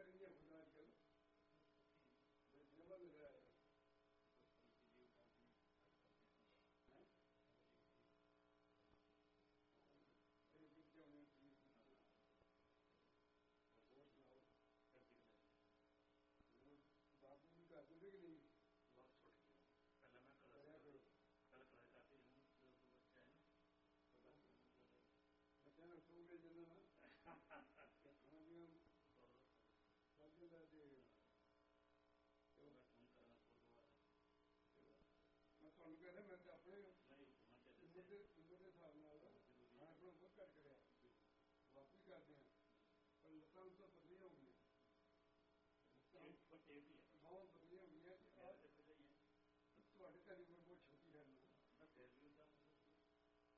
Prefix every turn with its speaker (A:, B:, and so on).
A: करेंगे खुदा आजकल जबर लग रहा है बापू भी कहते थे कि नहीं वक्त छोड़ गया पहले मैं कल कल करती हूँ जो बच्चे हैं ना बच्चे ना सो गए जल्द ना मैं तुम कहते मैं अपने उम्र के हिसाब न मैं अपना बहुत घट कर वापस करते हैं पर लत्तां तो पतलियां हो गई बहुत पतलियां हो गई ਤੁਹਾਡੇ ਘਰ ਦੀ ਉਮਰ ਬਹੁਤ ਛੋਟੀ ਹੈ